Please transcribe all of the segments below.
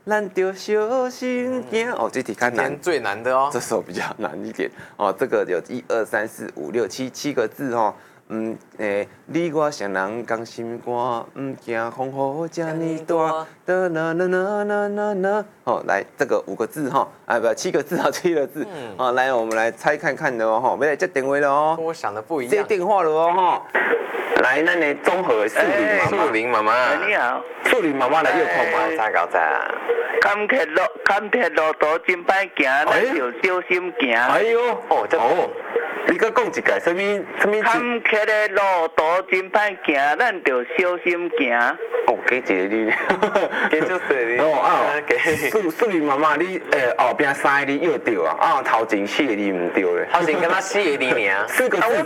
咱就小心行。哦，这题看难， 最难的哦。 这首比较难一点哦。这个有1、2、3、4、5、6、7个字哦。你我双人同心肝，惊风雨这呢大。哒啦啦啦啦啦啦。哦，来这个5个字哈，啊不7个字啊7个字。好，来我们来猜看看的哦哈，要来接电话了哦。 跟我想的不一样。 接电话了哦哈。来，咱的综合树林妈妈。 你好。 树林妈妈来又看吗？ 咋搞咋？ 砍铁路途真歹行，咱就小心行。 哎呦，哦，你搁讲一个什么？ 坎坷的路途真歹行，咱就小心行。 哦，给一个你， 给就是你。 哦，树林妈妈，你后边3个你又对啊，啊头前4个你唔对咧。 头前跟他4个你尔。 4个字。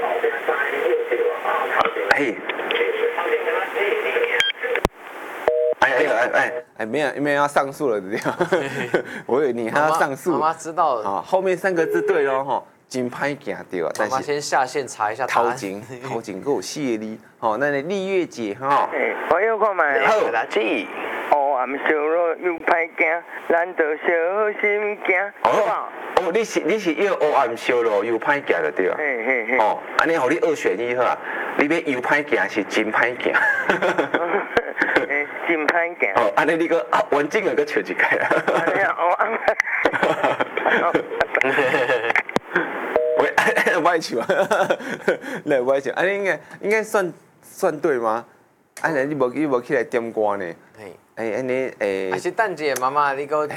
没有要上诉了，对吧？我以为你还要上诉。 妈妈知道了。 啊，后面3个字对咯吼，真歹行对啊。 妈妈先下线查一下答案。 头前够4个你，好，那你丽月姐哈。 我又看卖。 好，垃圾。 暗小路又歹行，咱就小心行。 哦，你是要黑暗小路又歹行就对啊。哦，安尼互你2选1好啊，你要又歹行是真歹行。 真歹行。 哦，安尼你个完整个个笑一个啊。喂，歪笑，来歪笑，安尼应该算对吗？安尼你无起来点歌呢？安尼还是等一下妈妈，你等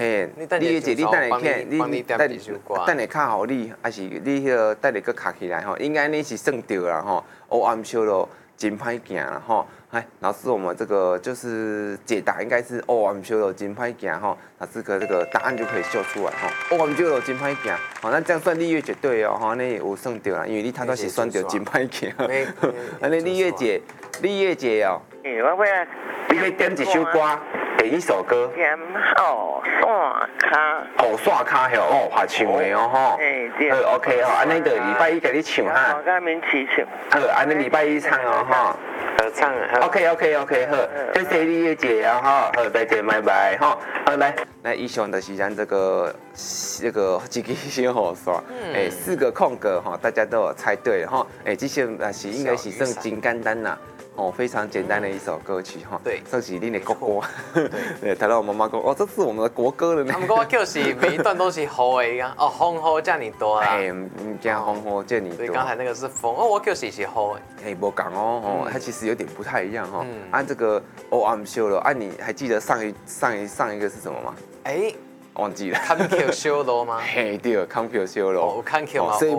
下卡好你，还是你迄个等下搁卡起来吼？应该你是算对啦吼，黑暗小路真歹行啦吼。哎，老师，我们这个就是解答应该是黑暗小路真歹行吼，那这个答案就可以秀出来吼。黑暗小路真歹行，好，那这样算丽月姐对哦，哈，那有算对啦，因为你他都是算对真歹行。安尼丽月姐哦。 我会啊。 你要点一首歌，第一首歌。 点后线卡。 后线卡吼，哦，合唱的哦吼。 对。 好 ，OK 哦，安尼就礼拜一给你唱哈。 我跟明起唱。 好，安尼礼拜一唱哦哈。 合唱。 OK，好，谢谢丽月姐啊哈，好，再见，拜拜哈。好，来，以上就是咱这个这个小雨伞，4个空格哈，大家都有猜对哈，这些是应该是算真简单啦。哦，非常简单的一首歌曲哈， 对， 这是你的国歌，对，谈到我妈妈说，哦，这是我们的国歌了呢。 他们跟我就是每一段都是雨的啊，哦，风雨这么大啦， 唔惊风雨这么大。 所以刚才那个是风，哦，我就是雨的。 无讲哦，它其实有点不太一样哈。按这个黑暗小路，你还记得上一个是什么吗？ 哎， 忘记了。 坎坷小路吗？ 嘿，对，坎坷小路。 哦，坎坷嘛。 所以